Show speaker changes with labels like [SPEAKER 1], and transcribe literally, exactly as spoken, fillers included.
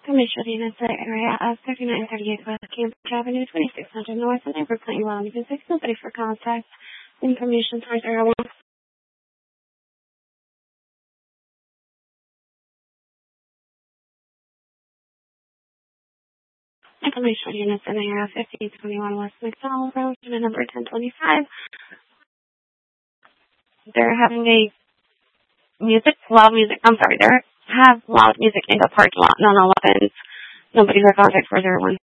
[SPEAKER 1] Commercial units at area of thirty-nine thirty-eight West Cambridge Avenue, twenty-six hundred North, and they were playing well music. Nobody for contact. Information for zero one. Information units in the area of fifteen twenty-one West McDonald Road, unit number ten twenty-five. They're having a music, loud music, I'm sorry, they have loud music in the parking lot, nine eleven. Nobody for contact for zero one.